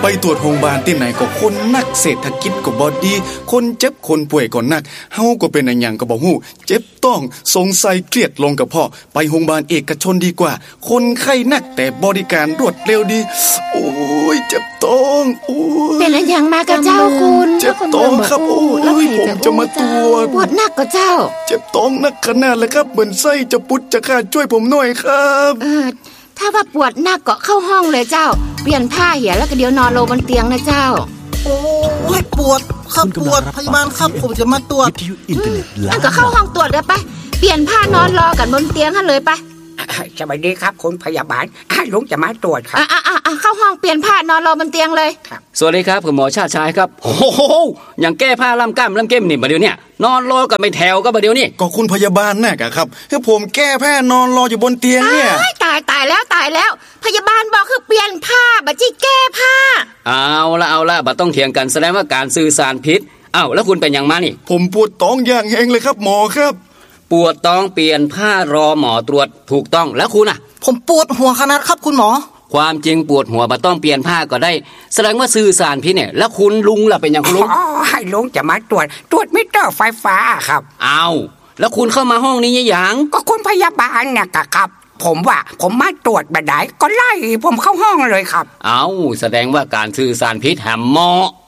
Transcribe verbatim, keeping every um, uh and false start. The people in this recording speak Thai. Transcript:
ไปตรวจโรงพยาบาลที่ไหนก็คนนักเศรษฐกิจก็บ่ดีคนเจ็บคนป่วยก็นักเฮาก็เป็นอันหยังก็บ่ฮู้เจ็บต้องสงสัยเครียดลงกับพ่อไปโรงพยาบาลเอกชนดีกว่าคนไข้นักแต่บริการรวดเร็วดีโอ้ยเจ็บต้องโอ้ยเป็นอันหยังมากับเจ้าคุณเจ็บต้องครับโอ้ยผมจะมาตรวจปวดนักกับเจ้าเจ็บต้องนักขนาดเลยครับเหมือนไส้จะปุดจะขาดช่วยผมหน่อยครับเออถ้าว่าปวดหนักก็เข้าห้องเลยเจ้าเปลี่ยนผ้าเหี่ยแล้วก็เดี๋ยวนอนลงบนเตียงนะเจ้าโอ้ยปวดครับปวดพยาบาลครับผมจะมาตรวจนั่นก็เข้าห้องตรวจเลยไปเปลี่ยนผ้านอนรอกันบนเตียงกันเลยไปสวัสดีครับคุณพยาบาลลุงจะมาตรวจครับอ่ะๆๆเข้าห้องเปลี่ยนผ้านอนรอบนเตียงเลยสวัสดีครับคุณหมอชาติชายครับโอ้โหอย่างแก้ผ้าล่ำกล้ามล่ำเก้มนี่บัดเดี๋ยวนี้นอนรอกันไม่แถวก็บัดเดี๋ยวนี้ก็คุณพยาบาลน่ะครับคือผมแก้ผ้านอนรออยู่บนเตียงเนี่ยตายตายแล้วตายแล้วพยาบาลบอกคือเปลี่ยนผ้าบัดจี้แก้ผ้าเอาละเอาละบัดต้องเถียงกันแสดงว่าการสื่อสารผิดอ้าวแล้วคุณเป็นอย่างมานี่ผมปวดท้องอย่างแห้งเลยครับหมอครับปวดท้องเปลี่ยนผ้ารอหมอตรวจถูกต้องแล้วคุณอ่ะผมปวดหัวขนาดครับคุณหมอความจริงปวดหัวบ่ต้องเปลี่ยนผ้าก็ได้แสดงว่าสื่อสารผิดเนี่ยแล้วคุณลุงล่ะเป็นอย่างคุณลุงอ๋อให้ลุงจะมาตรวจตรวจมิเตอร์ไฟฟ้าครับอ้าวแล้วคุณเข้ามาห้องนี้ยังก็คุณพยาบาลน่ะครับผมว่าผมมาตรวจบัดใดก็ไล่ผมเข้าห้องเลยครับอ้าวแสดงว่าการสื่อสารผิดแหมเหมาะ